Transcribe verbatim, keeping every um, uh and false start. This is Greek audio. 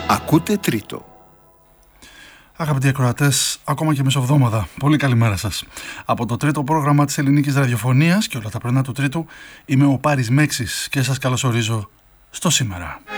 Ακούτε Τρίτο. Αγαπητοί ακροατές, ακόμα και μεσοβδόμαδα, πολύ καλημέρα σας. Από το τρίτο πρόγραμμα της ελληνικής ραδιοφωνίας και όλα τα πρωινά του Τρίτου, είμαι ο Πάρης Μέξης και σας καλωσορίζω στο σήμερα.